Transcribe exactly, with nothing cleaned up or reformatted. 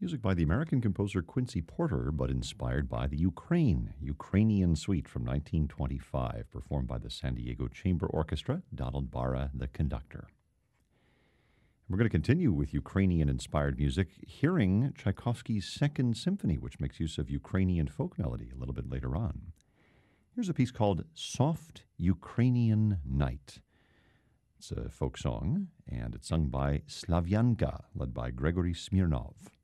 Music by the American composer Quincy Porter, but inspired by the Ukraine, Ukrainian Suite from nineteen twenty-five, performed by the San Diego Chamber Orchestra, Donald Barra, the conductor. We're going to continue with Ukrainian-inspired music, hearing Tchaikovsky's Second Symphony, which makes use of Ukrainian folk melody a little bit later on. Here's a piece called Soft Ukrainian Night. It's a folk song, and it's sung by Slavyanka, led by Gregory Smirnov.